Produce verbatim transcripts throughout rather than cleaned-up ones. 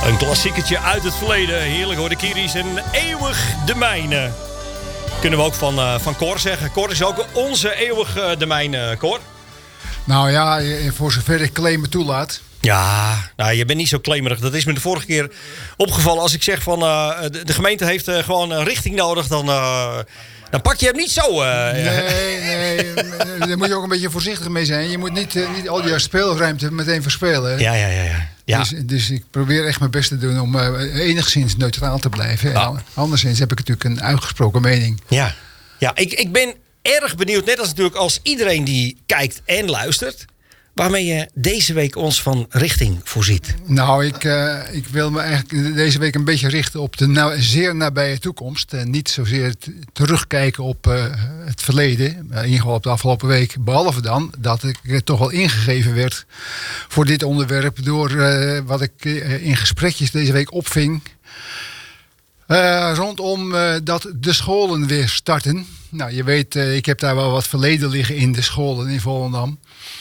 Een klassieketje uit het verleden. Heerlijk hoor, de Kiris en eeuwig de mijne. Kunnen we ook van, uh, van Cor zeggen. Cor is ook onze eeuwig uh, de mijne, Cor. Nou ja, voor zover ik claimen toelaat. Ja, nou, je bent niet zo claimerig. Dat is me de vorige keer opgevallen. Als ik zeg van uh, de, de gemeente heeft uh, gewoon een richting nodig, dan, uh, dan pak je hem niet zo. Uh, nee, nee, daar moet je ook een beetje voorzichtig mee zijn. Je moet niet, uh, niet al je speelruimte meteen verspelen. Ja, ja, ja. ja. ja. Dus, dus ik probeer echt mijn best te doen om uh, enigszins neutraal te blijven. Ja. En anderszins heb ik natuurlijk een uitgesproken mening. Ja, ja ik, ik ben erg benieuwd, net als natuurlijk als iedereen die kijkt en luistert, waarmee je deze week ons van richting voorziet. Nou, ik, uh, ik wil me eigenlijk deze week een beetje richten op de na- zeer nabije toekomst. En niet zozeer t- terugkijken op uh, het verleden. Uh, in ieder geval op de afgelopen week. Behalve dan dat ik toch wel ingegeven werd voor dit onderwerp door uh, wat ik uh, in gesprekjes deze week opving. Uh, rondom uh, dat de scholen weer starten. Nou, je weet, uh, ik heb daar wel wat verleden liggen in de scholen in Volendam.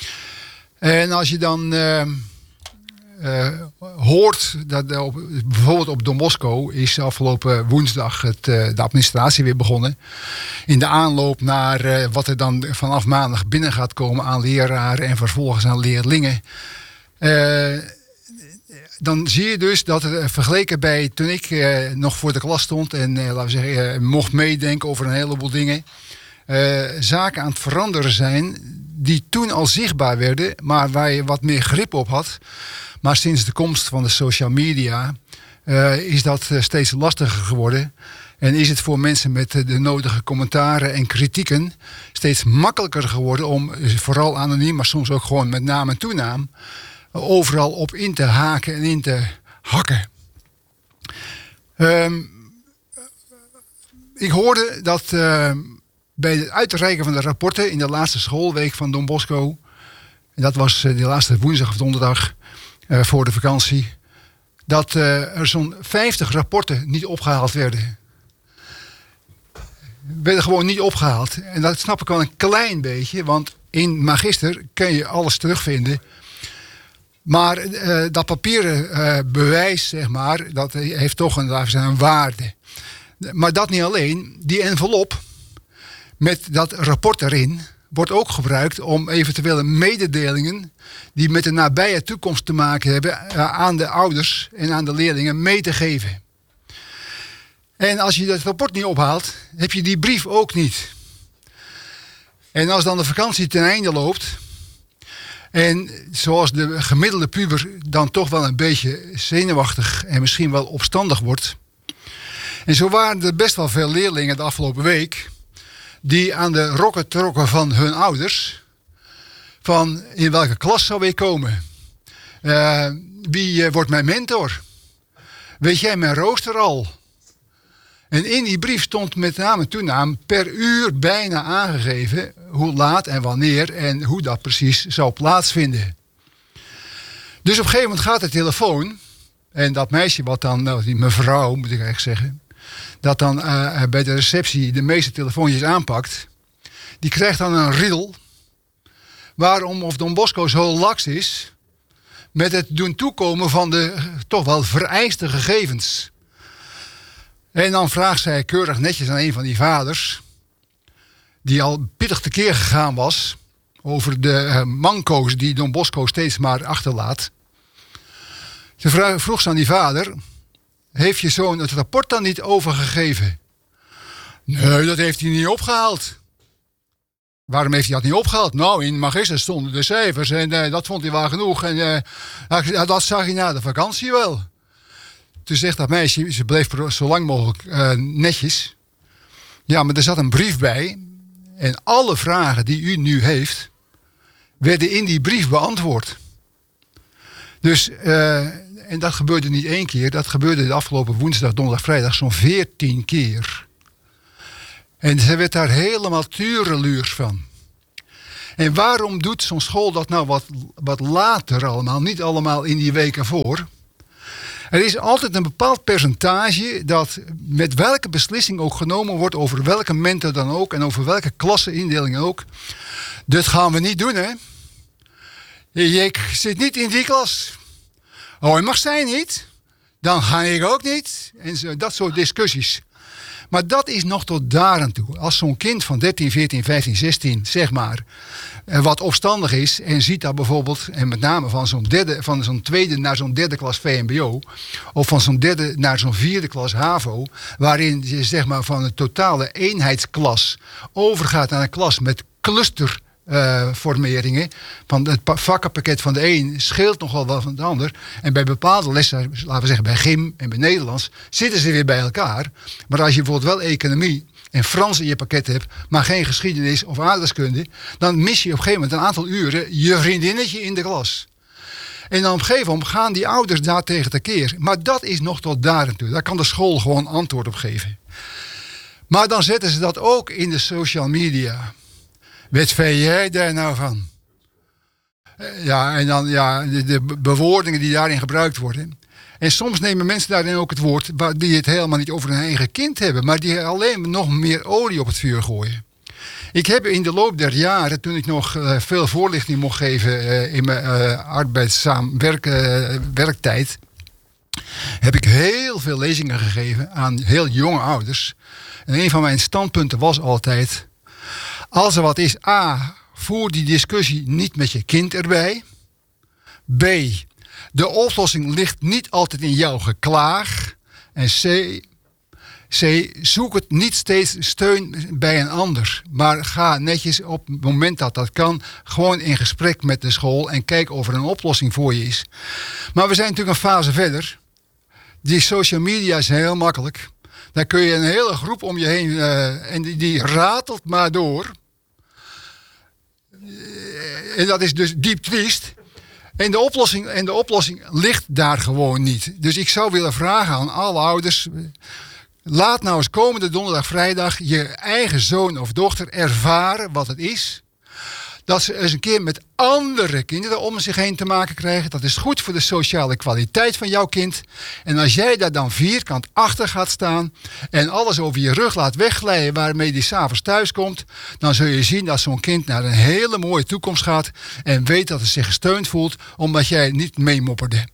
En als je dan uh, uh, hoort dat uh, op, bijvoorbeeld op Don Bosco is afgelopen woensdag het, uh, de administratie weer begonnen. In de aanloop naar uh, wat er dan vanaf maandag binnen gaat komen aan leraren en vervolgens aan leerlingen. Uh, dan zie je dus dat er vergeleken bij toen ik uh, nog voor de klas stond en uh, laten we zeggen, uh, mocht meedenken over een heleboel dingen. Uh, zaken aan het veranderen zijn die toen al zichtbaar werden, maar waar je wat meer grip op had. Maar sinds de komst van de social media uh, is dat uh, steeds lastiger geworden. En is het voor mensen met uh, de nodige commentaren en kritieken steeds makkelijker geworden om, uh, vooral anoniem, maar soms ook gewoon met naam en toenaam, uh, overal op in te haken en in te hakken. Um, ik hoorde dat Uh, bij het uitreiken van de rapporten in de laatste schoolweek van Don Bosco, en dat was de laatste woensdag of donderdag uh, voor de vakantie, dat uh, er zo'n vijftig rapporten niet opgehaald werden. Werden gewoon niet opgehaald. En dat snap ik wel een klein beetje, want in Magister kun je alles terugvinden. Maar uh, dat papieren uh, bewijs, zeg maar, dat heeft toch een, een waarde. Maar dat niet alleen, die envelop met dat rapport erin wordt ook gebruikt om eventuele mededelingen die met de nabije toekomst te maken hebben aan de ouders en aan de leerlingen mee te geven. En als je dat rapport niet ophaalt, heb je die brief ook niet. En als dan de vakantie ten einde loopt en zoals de gemiddelde puber dan toch wel een beetje zenuwachtig en misschien wel opstandig wordt. En zo waren er best wel veel leerlingen de afgelopen week die aan de rokken trokken van hun ouders. Van in welke klas zou ik komen? Uh, wie uh, wordt mijn mentor? Weet jij mijn rooster al? En in die brief stond met naam en toenaam per uur bijna aangegeven hoe laat en wanneer en hoe dat precies zou plaatsvinden. Dus op een gegeven moment gaat de telefoon. En dat meisje wat dan, nou, die mevrouw moet ik eigenlijk zeggen, dat dan uh, bij de receptie de meeste telefoontjes aanpakt, die krijgt dan een riedel waarom of Don Bosco zo laks is met het doen toekomen van de uh, toch wel vereiste gegevens. En dan vraagt zij keurig netjes aan een van die vaders, die al pittig tekeer gegaan was over de uh, manco's die Don Bosco steeds maar achterlaat. Ze vroeg, vroeg ze aan die vader, heeft je zoon het rapport dan niet overgegeven? Nee, dat heeft hij niet opgehaald. Waarom heeft hij dat niet opgehaald? Nou, in Magister stonden de cijfers en uh, dat vond hij wel genoeg. En uh, dat zag hij na de vakantie wel. Toen zegt dat meisje, ze bleef zo lang mogelijk uh, netjes. Ja, maar er zat een brief bij. En alle vragen die u nu heeft, werden in die brief beantwoord. Dus, uh, en dat gebeurde niet één keer. Dat gebeurde de afgelopen woensdag, donderdag, vrijdag zo'n veertien keer. En ze werd daar helemaal tureluurs van. En waarom doet zo'n school dat nou wat, wat later allemaal? Niet allemaal in die weken voor. Er is altijd een bepaald percentage dat met welke beslissing ook genomen wordt, over welke mentor dan ook en over welke klassenindeling ook. Dat gaan we niet doen, hè? Je zit niet in die klas. Oh, en mag zij niet? dan ga ik ook niet. En zo, dat soort discussies. Maar dat is nog tot daar aan toe. Als zo'n kind van dertien, veertien, vijftien, zestien, zeg maar, wat opstandig is en ziet dat bijvoorbeeld, en met name van zo'n derde, van zo'n tweede naar zo'n derde klas V M B O, of van zo'n derde naar zo'n vierde klas HAVO, waarin je zeg maar van een totale eenheidsklas overgaat naar een klas met cluster. Uh, formeringen. Van het vakkenpakket van de een scheelt nogal wat van de ander. En bij bepaalde lessen, laten we zeggen bij gym en bij Nederlands, zitten ze weer bij elkaar. Maar als je bijvoorbeeld wel economie en Frans in je pakket hebt, maar geen geschiedenis of aardrijkskunde, dan mis je op een gegeven moment een aantal uren je vriendinnetje in de klas. En dan op een gegeven moment gaan die ouders daar tegen tekeer. Maar dat is nog tot daar aan toe. Daar kan de school gewoon antwoord op geven. Maar dan zetten ze dat ook in de social media. Wat vind jij daar nou van? Ja, en dan ja, de, de bewoordingen die daarin gebruikt worden. En soms nemen mensen daarin ook het woord die het helemaal niet over hun eigen kind hebben, maar die alleen nog meer olie op het vuur gooien. Ik heb in de loop der jaren, toen ik nog uh, veel voorlichting mocht geven uh, in mijn uh, arbeidzaam werk, uh, werktijd, heb ik heel veel lezingen gegeven aan heel jonge ouders. En een van mijn standpunten was altijd: als er wat is, A, voer die discussie niet met je kind erbij. B, de oplossing ligt niet altijd in jouw geklaag. En C, C, zoek het niet steeds steun bij een ander. Maar ga netjes op het moment dat dat kan gewoon in gesprek met de school en kijk of er een oplossing voor je is. Maar we zijn natuurlijk een fase verder. Die social media is heel makkelijk. Daar kun je een hele groep om je heen uh, en die, die ratelt maar door. En dat is dus diep triest. En de oplossing, en de oplossing ligt daar gewoon niet. Dus ik zou willen vragen aan alle ouders: laat nou eens komende donderdag, vrijdag je eigen zoon of dochter ervaren wat het is. Dat ze eens een keer met andere kinderen om zich heen te maken krijgen. Dat is goed voor de sociale kwaliteit van jouw kind. En als jij daar dan vierkant achter gaat staan en alles over je rug laat wegglijden waarmee die 's avonds thuis komt, dan zul je zien dat zo'n kind naar een hele mooie toekomst gaat en weet dat het zich gesteund voelt omdat jij niet meemopperde.